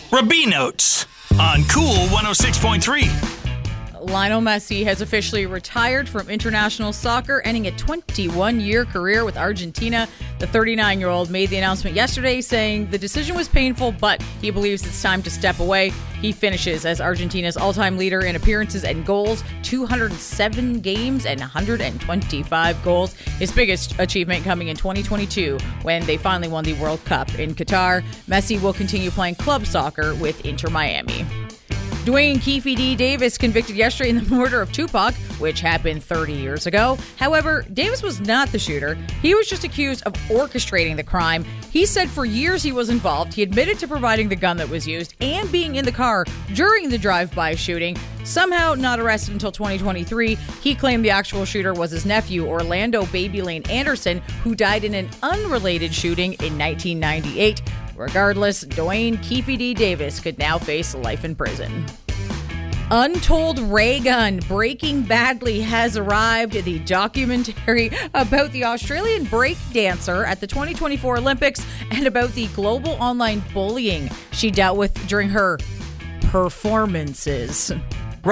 Rabinotes on Cool 106.3. Lionel Messi has officially retired from international soccer, ending a 21-year career with Argentina. The 39-year-old made the announcement yesterday, saying the decision was painful, but he believes it's time to step away. He finishes as Argentina's all-time leader in appearances and goals, 207 games and 125 goals. His biggest achievement coming in 2022 when they finally won the World Cup in Qatar. Messi will continue playing club soccer with Inter Miami. Dwayne Keefe D. Davis convicted yesterday in the murder of Tupac, which happened 30 years ago. However, Davis was not the shooter. He was just accused of orchestrating the crime. He said for years he was involved. He admitted to providing the gun that was used and being in the car during the drive-by shooting. Somehow not arrested until 2023. He claimed the actual shooter was his nephew, Orlando Baby Lane Anderson, who died in an unrelated shooting in 1998. Regardless, Dwayne Keefe D. Davis could now face life in prison. Untold Ray Gun, Breaking Badly has arrived. The documentary about the Australian break dancer at the 2024 Olympics and about the global online bullying she dealt with during her performances.